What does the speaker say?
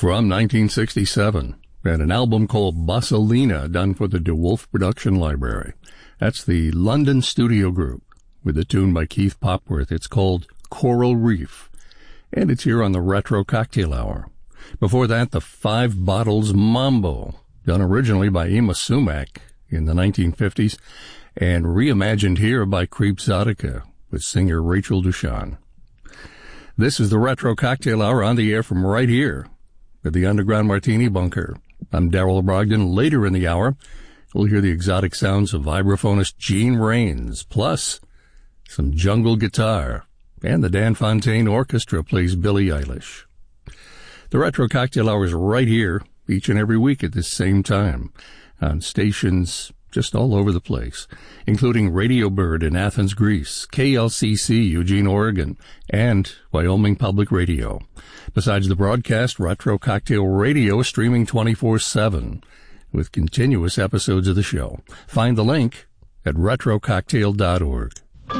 from 1967, and an album called Bassolina done for the DeWolf Production Library. That's the London studio group with a tune by Keith Popworth. It's called Coral Reef, and it's here on the Retro Cocktail Hour. Before that, the Five Bottles Mambo, done originally by Ima Sumac in the 1950s, and reimagined here by Creepzotica with singer Rachel Dushan. This is the Retro Cocktail Hour on the air from right here at the Underground Martini Bunker. I'm Darrell Brogdon. Later in the hour, we'll hear the exotic sounds of vibraphonist Gene Rains, plus some jungle guitar, and the Dan Fontaine Orchestra plays Billie Eilish. The Retro Cocktail Hour is right here each and every week at this same time on stations just all over the place, including Radio Bird in Athens, Greece, KLCC, Eugene, Oregon, and Wyoming Public Radio. Besides the broadcast, Retro Cocktail Radio is streaming 24/7 with continuous episodes of the show. Find the link at retrococktail.org.